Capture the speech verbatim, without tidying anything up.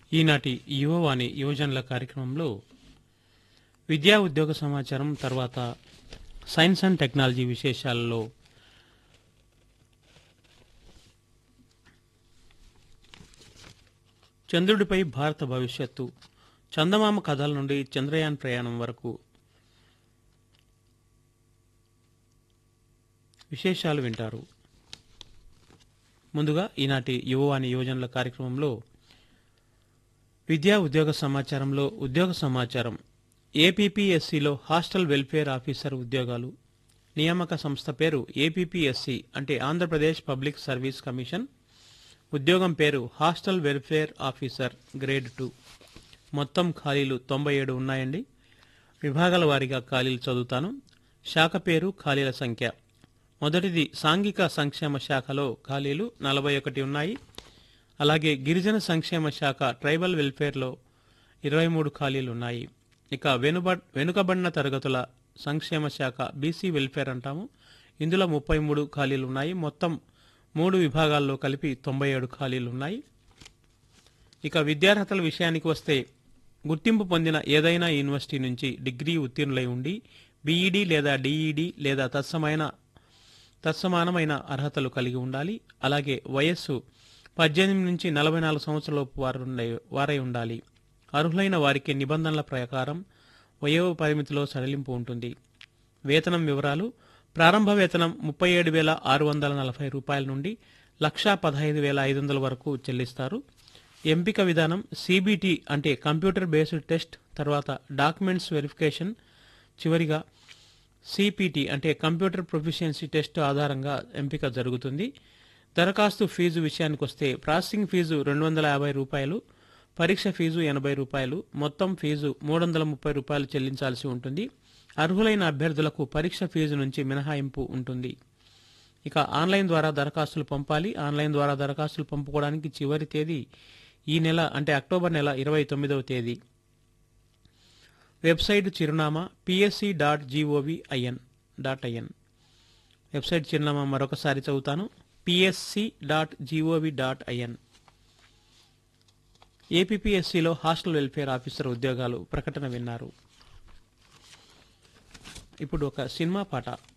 ఈనాటి యువవాణి యువజనుల కార్యక్రమంలో విద్యా ఉద్యోగ సమాచారం, తర్వాత సైన్స్ అండ్ టెక్నాలజీ విశేషాలలో చంద్రుడిపై భారత భవిష్యత్తు, చందమామ కథల నుండి చంద్రయాన్ ప్రయాణం వరకు విశేషాలు వింటారు. ముందుగా ఈనాటి యువవాణి యువజనుల కార్యక్రమంలో విద్యా ఉద్యోగ సమాచారంలో ఉద్యోగ సమాచారం. ఏపీపీఎస్సీలో హాస్టల్ వెల్ఫేర్ ఆఫీసర్ ఉద్యోగాలు. నియామక సంస్థ పేరు ఏపీపీఎస్సీ అంటే ఆంధ్రప్రదేశ్ పబ్లిక్ సర్వీస్ కమిషన్. ఉద్యోగం పేరు hostel welfare officer grade two. మొత్తం ఖాళీలు తొంభై ఏడు ఉన్నాయండి. విభాగాల వారీగా ఖాళీలు చదువుతాను. శాఖ పేరు, ఖాళీల సంఖ్య. మొదటిది సాంఘిక సంక్షేమ శాఖలో ఖాళీలు నలభై ఒకటి ఉన్నాయి. అలాగే గిరిజన సంక్షేమ శాఖ ట్రైబల్ వెల్ఫేర్లో ఇరవై మూడు ఖాళీలు ఉన్నాయి. ఇక వెనుబ వెనుకబడిన తరగతుల సంక్షేమ శాఖ బీసీ వెల్ఫేర్ అంటాము, ఇందులో ముప్పై మూడు ఖాళీలు ఉన్నాయి. మొత్తం మూడు విభాగాల్లో కలిపి తొంభై ఏడు ఖాళీలు ఉన్నాయి. ఇక విద్యార్హతల విషయానికి వస్తే గుర్తింపు పొందిన ఏదైనా యూనివర్సిటీ నుంచి డిగ్రీ ఉత్తీర్ణులై ఉండి బీఈడీ లేదా డిఈడీ లేదా తత్సమైన తత్సమానమైన అర్హతలు కలిగి ఉండాలి. అలాగే వయస్సు పద్దెనిమిది నుంచి నలభై నాలుగు సంవత్సరాలలోపు వారు వారై ఉండాలి. అర్హులైన వారికి నిబంధనల ప్రకారం వయో పరిమితిలో సడలింపు ఉంటుంది. వేతనం వివరాలు. ప్రారంభ వేతనం ముప్పై ఏడు వేల ఆరు వందల నలభై రూపాయల నుండి లక్షా పదహైదు వేల ఐదు వందల వరకు చెల్లిస్తారు. ఎంపిక విధానం సిబిటి అంటే కంప్యూటర్ బేస్డ్ టెస్ట్, తర్వాత డాక్యుమెంట్స్ వెరిఫికేషన్, చివరిగా సిపిటి అంటే కంప్యూటర్ ప్రొఫిషియన్సీ టెస్ట్ ఆధారంగా ఎంపిక జరుగుతుంది. దరఖాస్తు ఫీజు విషయానికి వస్తే ప్రాసెసింగ్ ఫీజు రెండు వందల యాభై రూపాయలు, పరీక్ష ఫీజు ఎనభై రూపాయలు, మొత్తం ఫీజు మూడు వందల ముప్పై రూపాయలు చెల్లించాల్సి ఉంటుంది. అర్హులైన అభ్యర్థులకు పరీక్ష ఫీజు నుంచి మినహాయింపు ఉంటుంది. ఇక ఆన్లైన్ ద్వారా దరఖాస్తులు పంపాలి. ఆన్లైన్ ద్వారా దరఖాస్తులు పంపుకోవడానికి చివరి తేదీ ఈ నెల అంటే అక్టోబర్ నెల ఇరవై తొమ్మిదవ తేదీ. వెబ్సైట్ చిరునామా PSC dot GOV IN dot IN. Website చిరునామా మరొకసారి చదువుతాను, PSC dot GOV dot IN. ఏపీపీఎస్సీలో hostel welfare officer ఉద్యోగాలు ప్రకటన విన్నారు. ఇప్పుడు ఒక సినిమా పాట.